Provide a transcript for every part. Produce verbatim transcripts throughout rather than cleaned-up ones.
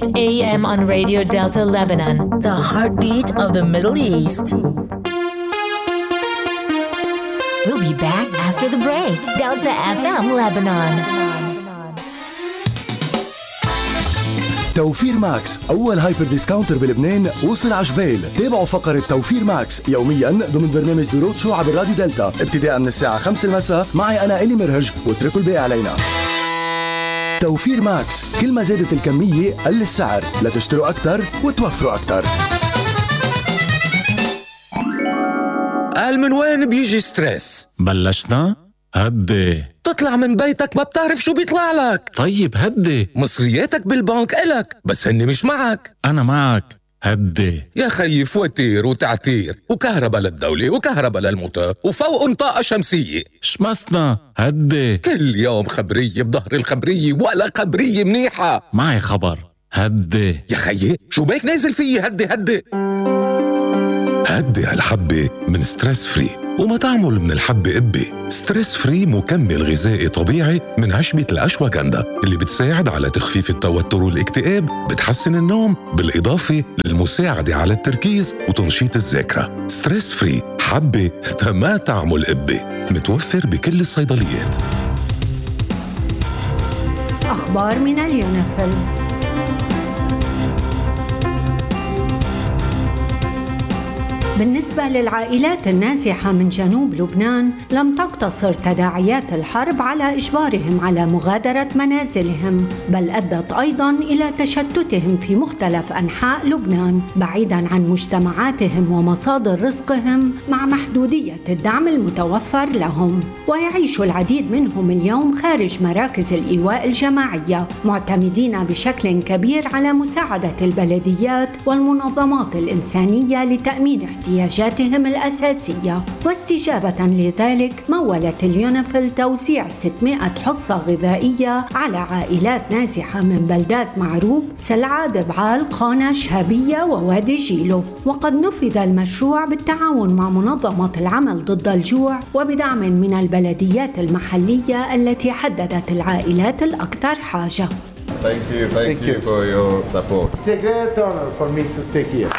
eight a.m. on Radio Delta Lebanon, the heartbeat of the Middle East. We'll be back after the break. Delta إف إم Lebanon. توفير ماكس أول هايبر ديسكاونتر بلبنان وصل عجبيل. تابعوا فقرة توفير ماكس يوميا ضمن برنامج دروت شو عبر راديو دلتا ابتداء من الساعة خمسة المساء. معي أنا إلي مرهج واتركوا الباقي علينا. توفير ماكس، كل ما زادت الكمية قل السعر، لا تشتروا أكتر وتوفروا أكتر. قال من وين بيجي ستريس؟ بلشنا؟ هدي تطلع من بيتك ما بتعرف شو بيطلع لك. طيب هدي. مصرياتك بالبنك إلك بس هني مش معك. أنا معك. هدي يا خيي فواتير وتعتير وكهرباء للدولة وكهرباء للموتور وفوق طاقة شمسية. شمسنا. هدي كل يوم خبرية بظهر الخبرية ولا خبرية منيحة. معي خبر. هدي يا خيي شو بيك نازل فيي؟ هدي هدي هدي هالحبة من ستريس فري، وما تعمل من الحبة قبة. ستريس فري مكمل غذائي طبيعي من عشبة الأشواغندا اللي بتساعد على تخفيف التوتر والاكتئاب، بتحسن النوم، بالإضافة للمساعدة على التركيز وتنشيط الذاكرة. ستريس فري حبة ما تعمل قبة، متوفر بكل الصيدليات. أخبار من اليونيفيل. بالنسبة للعائلات النازحة من جنوب لبنان، لم تقتصر تداعيات الحرب على إجبارهم على مغادرة منازلهم، بل أدت أيضاً إلى تشتتهم في مختلف أنحاء لبنان بعيداً عن مجتمعاتهم ومصادر رزقهم مع محدودية الدعم المتوفر لهم. ويعيش العديد منهم اليوم خارج مراكز الإيواء الجماعية، معتمدين بشكل كبير على مساعدة البلديات والمنظمات الإنسانية لتأمين احتياجاتهم الأساسية. واستجابة لذلك مولت اليونيفيل توزيع ستمائة حصة غذائية على عائلات نازحة من بلدات معروب، سلعة، دبعال، قانا، شهابية ووادي جيلو. وقد نفذ المشروع بالتعاون مع منظمة العمل ضد الجوع وبدعم من البلديات المحلية التي حددت العائلات الأكثر حاجة. Thank you, thank, thank you for your support. It's a great honor for me to stay here.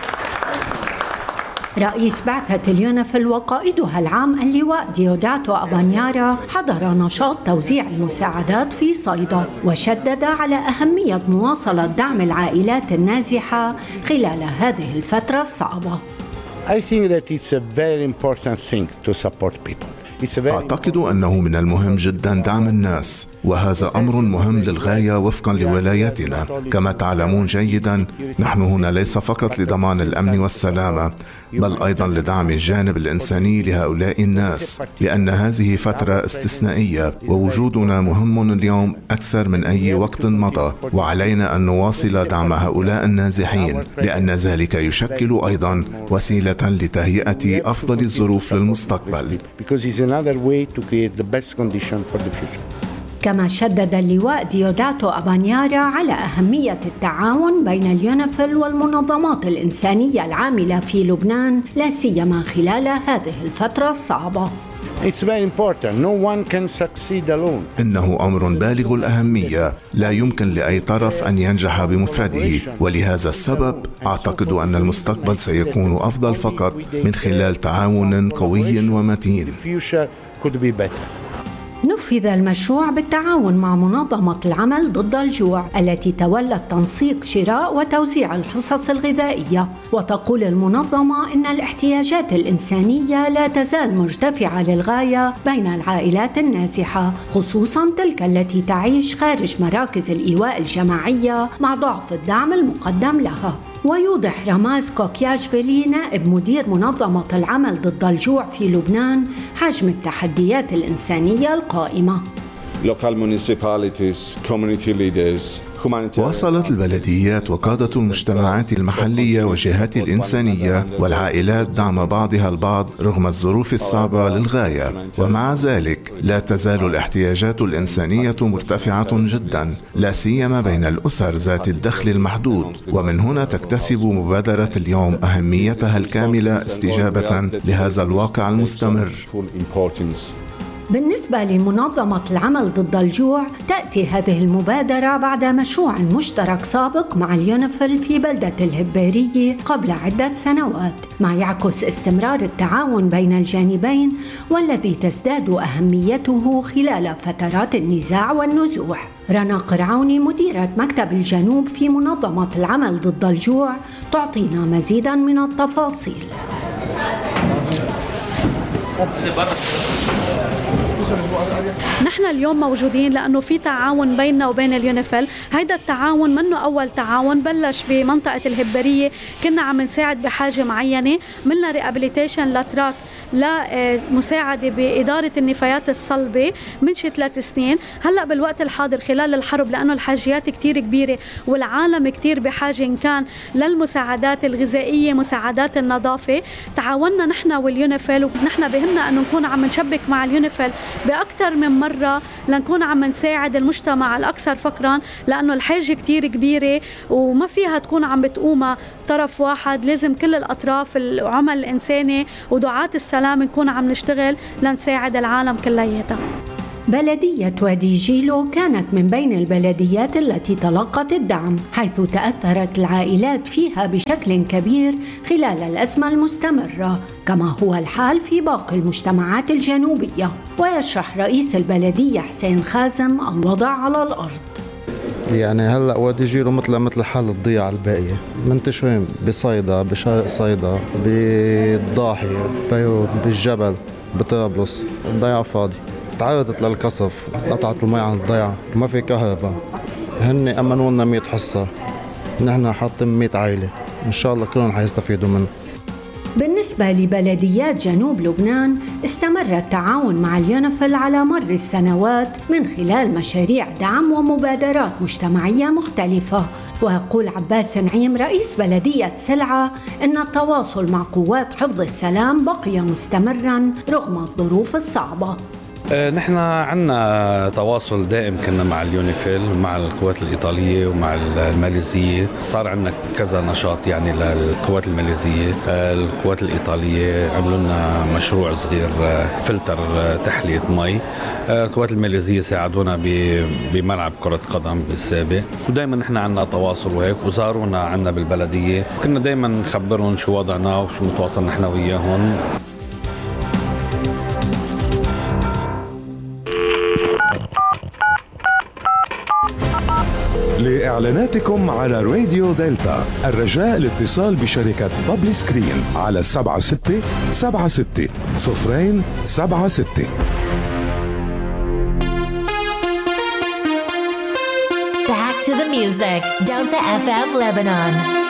رئيس بعثة اليونيفيل وقائدها العام اللواء ديوداتو أبانيارا حضر نشاط توزيع المساعدات في صيدا، وشدد على أهمية مواصلة دعم العائلات النازحة خلال هذه الفترة الصعبة. I think that it's a very important thing to support people. أعتقد أنه من المهم جدا دعم الناس، وهذا أمر مهم للغاية وفقا لولايتنا. كما تعلمون جيدا، نحن هنا ليس فقط لضمان الأمن والسلامة، بل أيضا لدعم الجانب الإنساني لهؤلاء الناس، لأن هذه فترة استثنائية ووجودنا مهم اليوم أكثر من أي وقت مضى، وعلينا أن نواصل دعم هؤلاء النازحين، لأن ذلك يشكل أيضا وسيلة لتهيئة أفضل الظروف للمستقبل. Another way to create the best condition for the future. كما شدد اللواء ديوداتو أبانيارا على أهمية التعاون بين اليونيفيل والمنظمات الإنسانية العاملة في لبنان، لا سيما خلال هذه الفترة الصعبة. It's very important. No one can succeed alone. إنه أمر بالغ الأهمية، لا يمكن لأي طرف أن ينجح بمفرده، ولهذا السبب أعتقد أن المستقبل سيكون أفضل فقط من خلال تعاون قوي ومتين. نفذ المشروع بالتعاون مع منظمة العمل ضد الجوع التي تولت تنسيق شراء وتوزيع الحصص الغذائية. وتقول المنظمة إن الاحتياجات الإنسانية لا تزال مرتفعة للغاية بين العائلات النازحة، خصوصاً تلك التي تعيش خارج مراكز الإيواء الجماعية مع ضعف الدعم المقدم لها. ويوضح راماز كوكياشفيلي نائب مدير منظمة العمل ضد الجوع في لبنان حجم التحديات الإنسانية القائمة. Local municipalities, community leaders, واصلت البلديات وقادة المجتمعات المحلية والجهات الإنسانية والعائلات دعم بعضها البعض رغم الظروف الصعبة للغاية، ومع ذلك لا تزال الاحتياجات الإنسانية مرتفعة جدا، لا سيما بين الأسر ذات الدخل المحدود. ومن هنا تكتسب مبادرة اليوم أهميتها الكاملة استجابة لهذا الواقع المستمر. بالنسبة لمنظمة العمل ضد الجوع، تأتي هذه المبادرة بعد مشروع مشترك سابق مع اليونيفيل في بلدة الهبارية قبل عدة سنوات، ما يعكس استمرار التعاون بين الجانبين والذي تزداد أهميته خلال فترات النزاع والنزوح. رنا قرعوني مديرة مكتب الجنوب في منظمة العمل ضد الجوع تعطينا مزيدا من التفاصيل. نحن اليوم موجودين لأنه في تعاون بيننا وبين اليونيفيل. هيدا التعاون منه أول تعاون، بلش بمنطقة الهبارية، كنا عم نساعد بحاجة معينة، ملنا ريابيليتيشن لتراك لمساعدة بإدارة النفايات الصلبة من شي ثلاث سنين. هلأ بالوقت الحاضر خلال الحرب، لأنه الحاجيات كتير كبيرة والعالم كتير بحاجة إن كان للمساعدات الغذائية، مساعدات النظافة، تعاوننا نحن واليونيفيل. ونحن بهمنا أنه نكون عم نشبك مع اليونيفيل بأكثر من مرة لنكون عم نساعد المجتمع الأكثر فقرا، لأنه الحاجة كتير كبيرة وما فيها تكون عم بتقوم طرف واحد. لازم كل الأطراف، العمل الإنساني ودعاة السلام، نكون عم نشتغل لنساعد العالم كلياتها. بلدية وادي جيلو كانت من بين البلديات التي تلقت الدعم، حيث تأثرت العائلات فيها بشكل كبير خلال الأزمة المستمرة، كما هو الحال في باقي المجتمعات الجنوبية. ويشرح رئيس البلدية حسين خازم الوضع على الأرض. يعني هلأ وادي جيلو مثل مثل حال الضيعة الباقية، منتشرين بصيدا، بشرق صيدا، بالضاحية، بيروت، بالجبل، بطرابلس. الضيعة فاضي، تعرضت للقصف، قطعت المي عن الضيعة، ما في كهرباء. هن أمنوا لنا مية حصة، نحن حاطين مية عائلة، إن شاء الله كلهم حيستفيدوا منه. بالنسبة لبلديات جنوب لبنان، استمر التعاون مع اليونيفيل على مر السنوات من خلال مشاريع دعم ومبادرات مجتمعية مختلفة. ويقول عباس نعيم رئيس بلدية سلعة إن التواصل مع قوات حفظ السلام بقي مستمراً رغم الظروف الصعبة. نحن عنا تواصل دائم كنا مع اليونيفيل، مع القوات الإيطالية ومع الماليزية. صار عنا كذا نشاط يعني للقوات الماليزية. القوات الإيطالية عملوا لنا مشروع صغير فلتر تحلية مي. القوات الماليزية ساعدونا بملعب كرة قدم بالسابق. ودائما نحن عنا تواصل وهيك، وزارونا عنا بالبلدية، كنا دائما نخبرهم شو وضعنا وشو متواصل نحن وياهم. لإعلاناتكم على راديو دلتا الرجاء الاتصال بشركة بابلي سكرين على سبعة ستة سبعة ستة صفرين سبعة ستة. Back to the music. Delta إف إم Lebanon.